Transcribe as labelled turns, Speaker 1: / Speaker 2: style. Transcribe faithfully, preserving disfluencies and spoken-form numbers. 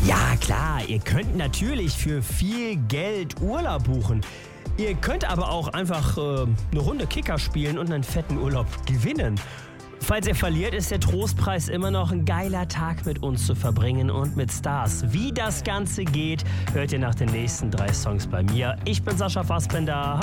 Speaker 1: Ja, klar, ihr könnt natürlich für viel Geld Urlaub buchen. Ihr könnt aber auch einfach äh, eine Runde Kicker spielen und einen fetten Urlaub gewinnen. Falls ihr verliert, ist der Trostpreis immer noch ein geiler Tag mit uns zu verbringen und mit Stars. Wie das Ganze geht, hört ihr nach den nächsten drei Songs bei mir. Ich bin Sascha Fassbender.